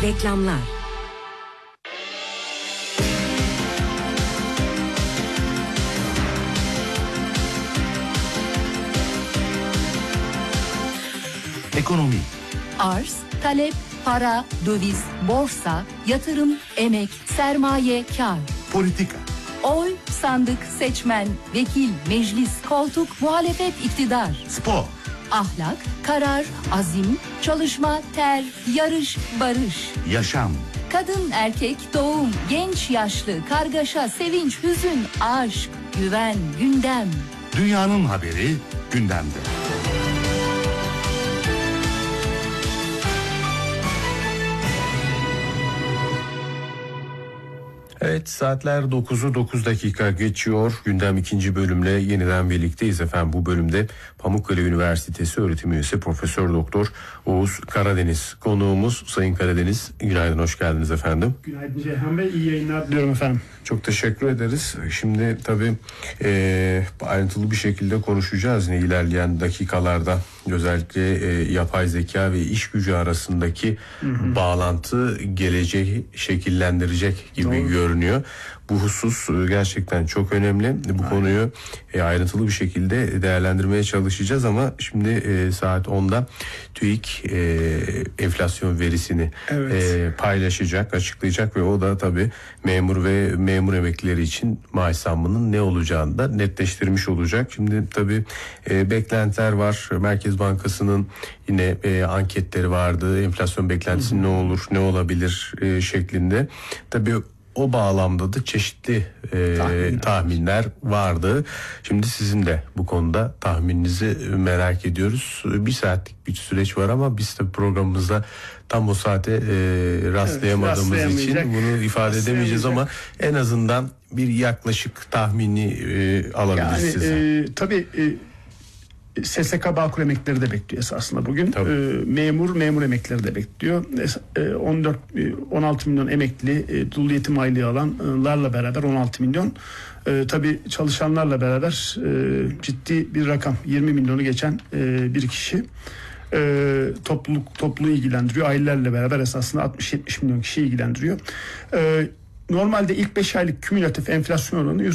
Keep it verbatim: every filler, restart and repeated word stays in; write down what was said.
Reklamlar. Ekonomi. Arz, talep, para, döviz, borsa, yatırım, emek, sermaye, kar. Politika. Oy, sandık, seçmen, vekil, meclis, koltuk, muhalefet, iktidar. Spor. Ahlak, karar, azim, çalışma, ter, yarış, barış. Yaşam. Kadın, erkek, doğum, genç, yaşlı, kargaşa, sevinç, hüzün, aşk, güven, gündem. Dünyanın haberi gündemde. Evet, saatler dokuzu dokuz dakika geçiyor. Gündem ikinci bölümle yeniden birlikteyiz efendim. Bu bölümde Pamukkale Üniversitesi öğretim üyesi Profesör Doktor Oğuz Karadeniz konuğumuz. Sayın Karadeniz, günaydın, hoş geldiniz efendim. Günaydın Ceyhan Bey, iyi yayınlar diliyorum efendim. Çok teşekkür ederiz. Şimdi tabii e, ayrıntılı bir şekilde konuşacağız yine ilerleyen dakikalarda. Özellikle e, yapay zeka ve iş gücü arasındaki hı hı. bağlantı geleceği şekillendirecek gibi Doğru. görünüyor. Bu husus gerçekten çok önemli. Bu Aynen. konuyu e, ayrıntılı bir şekilde değerlendirmeye çalışacağız ama şimdi e, saat onda TÜİK e, enflasyon verisini evet. e, paylaşacak, açıklayacak ve o da tabii memur ve memur emeklileri için maaş zammının ne olacağını da netleştirmiş olacak. Şimdi tabii e, beklentiler var. Merkez Bankası'nın yine e, anketleri vardı. Enflasyon beklentisi Hı-hı. ne olur, ne olabilir e, şeklinde. Tabii o bağlamda da çeşitli e, tahminler. tahminler vardı. Şimdi sizin de bu konuda tahmininizi merak ediyoruz. Bir saatlik bir süreç var ama biz de programımızda tam o saate e, rastlayamadığımız evet, için bunu ifade edemeyeceğiz ama en azından bir yaklaşık tahmini e, alabiliriz yani, sizden. E, tabii e, S S K Bağkur emeklileri de bekliyor esasında bugün. E, memur, memur emeklileri de bekliyor. E, on dört on altı milyon emekli e, dul yetim aylığı alanlarla beraber on altı milyon. E, tabii çalışanlarla beraber e, ciddi bir rakam. yirmi milyonu geçen e, bir kişi. E, topluluk topluluğu ilgilendiriyor. Ailelerle beraber esasında altmış yetmiş milyon kişi ilgilendiriyor. E, normalde ilk beş aylık kümülatif enflasyon oranı